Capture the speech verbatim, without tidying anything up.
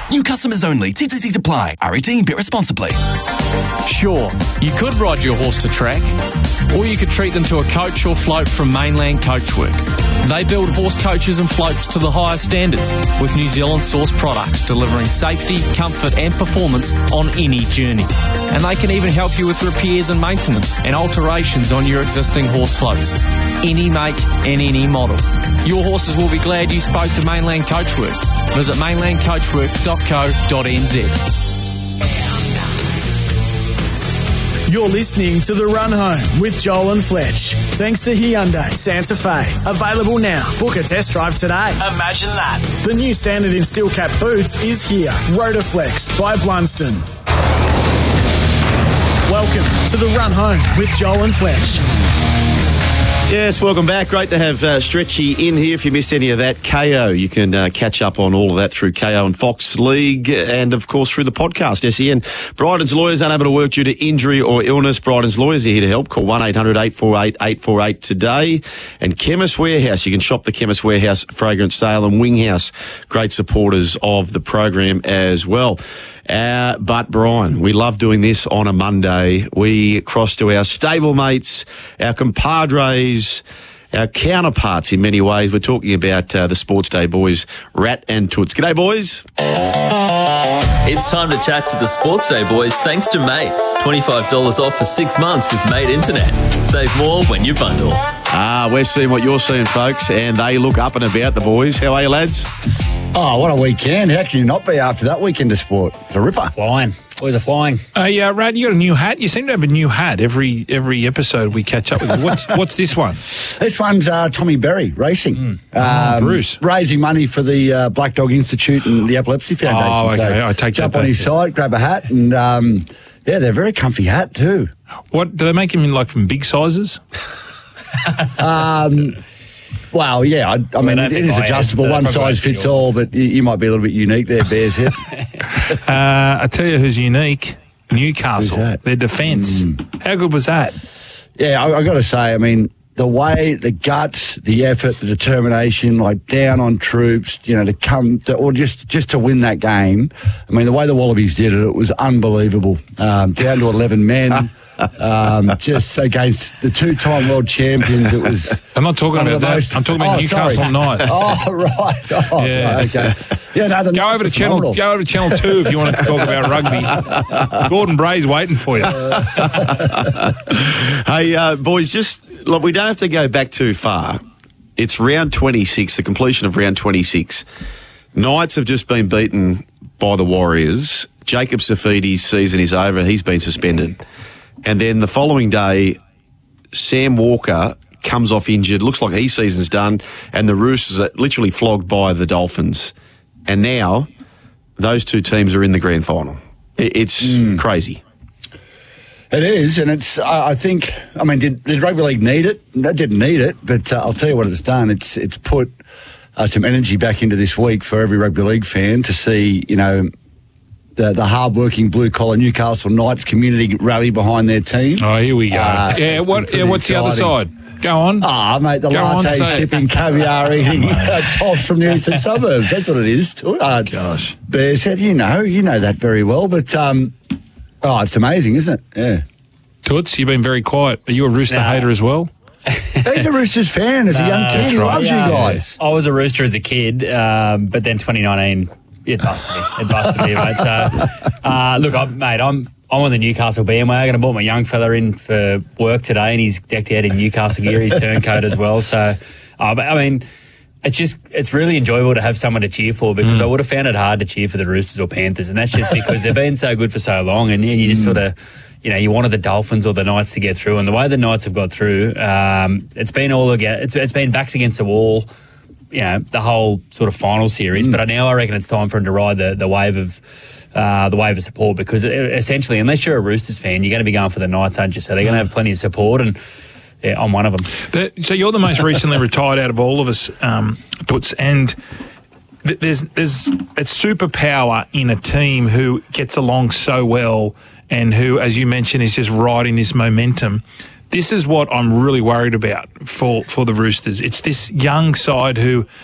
New customers only. T T Cs apply. R eighteen. Bet responsibly. Sure, you could ride your horse to track, or you could treat them to a coach or float from Mainland Coachwork. They build horse coaches and floats to the highest standards with New Zealand sourced products delivering safety, comfort and performance on any journey. And they can even help you with repairs and maintenance and alterations on your existing horse floats. Any make and any model. Your horses will be glad you spoke to Mainland Coachwork. Visit mainland coachwork dot co dot n z. You're listening to The Run Home with Joel and Fletch. Thanks to Hyundai Santa Fe. Available now. Book a test drive today. Imagine that. The new standard in steel cap boots is here. Rotaflex by Blunston. Welcome to The Run Home with Joel and Fletch. Yes, welcome back. Great to have uh, Stretchy in here. If you missed any of that, K O, you can uh, catch up on all of that through K O and Fox League and, of course, through the podcast, S E N. Bryden's Lawyers, unable to work due to injury or illness. Bryden's Lawyers are here to help. Call one eight hundred eight four eight eight four eight today. And Chemist Warehouse, you can shop the Chemist Warehouse fragrance sale, and Winghouse, great supporters of the program as well. Uh, but, Brian, we love doing this on a Monday. We cross to our stablemates, our compadres, our counterparts in many ways. We're talking about uh, the Sports Day boys, Rat and Toots. G'day, boys. It's time to chat to the Sports Day boys thanks to Mate. twenty-five dollars off for six months with Mate Internet. Save more when you bundle. Ah, we're seeing what you're seeing, folks, and they look up and about, the boys. How are you, lads? Oh, what a weekend. How can you not be after that weekend of sport? It's a ripper. Flying. Boys are flying. Hey, uh, Rad, you got a new hat? You seem to have a new hat every every episode we catch up with you. What's, what's this one? This one's uh, Tommy Berry Racing. Mm. Um, Oh, Bruce. Raising money for the uh, Black Dog Institute and the Epilepsy Foundation. Oh, okay. So I take jump that on back, his yeah. side, grab a hat, and um, yeah, they're a very comfy hat too. What do they make him in, like from big sizes? um, well, yeah, I, I mean, I it, think it is my adjustable. head's, uh, One probably size won't fits fit all, but you, you might be a little bit unique there, Bears Hip. Uh, I tell you who's unique. Newcastle. Who's that? Their defence. Mm. How good was that? Yeah, I, I got to say, I mean, the way, the guts, the effort, the determination, like down on troops, you know, to come to, or just just to win that game. I mean, the way the Wallabies did it, it was unbelievable. Um, down to eleven men, um, just against the two-time world champions. It was. I'm not talking one of about the that. most- I'm talking about Oh, Newcastle sorry. Knights. Oh, right. Oh, Yeah. right, okay. Yeah, no, the Go Knights over to were channel. phenomenal. Go over to channel two if you want to talk about rugby. Gordon Bray's waiting for you. Hey, uh, boys, just look, we don't have to go back too far. It's round twenty-six, the completion of round twenty-six. Knights have just been beaten by the Warriors. Jacob Safidi's season is over. He's been suspended. And then the following day, Sam Walker comes off injured. Looks like his season's done. And the Roosters are literally flogged by the Dolphins. And now those two teams are in the grand final. It- It's Mm. crazy. It is, and it's, I I think, I mean, did, did rugby league need it? They didn't need it, but uh, I'll tell you what it's done. It's it's put uh, some energy back into this week for every rugby league fan to see, you know, the, the hard-working blue-collar Newcastle Knights community rally behind their team. Oh, here we go. Uh, yeah, it's what? been Yeah, what's the other exciting. side? Go on. Ah, mate, the Go on, latte say it. sipping, caviar eating uh, tops from the eastern suburbs. That's what it is. Uh, Gosh. Bears Head, you know, you know that very well. But, um, oh, it's amazing, isn't it? Yeah. Toots, you've been very quiet. Are you a Rooster Nah. hater as well? He's a Roosters fan as a young Nah, kid. He right. loves Yeah. you guys. I was a Rooster as a kid, um, but then twenty nineteen, it busted me. It busted me, mate. So, uh, look, I, mate, I'm I'm on the Newcastle bandwagon. I bought my young fella in for work today, and he's decked out in Newcastle gear. He's turncoat as well. So, uh, but, I mean, it's just it's really enjoyable to have someone to cheer for because Mm. I would have found it hard to cheer for the Roosters or Panthers, and that's just because they've been so good for so long, and you, you just sort of. You know, you wanted the Dolphins or the Knights to get through, and the way the Knights have got through, um, it's been all again. It's, it's been backs against the wall. You know, the whole sort of final series. Mm. But I now I reckon it's time for him to ride the, the wave of uh, the wave of support because essentially, unless you're a Roosters fan, you're going to be going for the Knights, aren't you? So they're going to have plenty of support, and yeah, I'm one of them. The, so you're the most recently retired out of all of us, um, Toots, and th- there's there's a superpower in a team who gets along so well and who, as you mentioned, is just riding this momentum. This is what I'm really worried about for, for the Roosters. It's this young side who